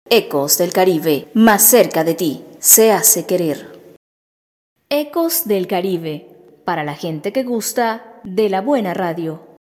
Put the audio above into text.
Ecos del Caribe, más cerca de ti, se hace querer. Ecos del Caribe, para la gente que gusta de la buena radio.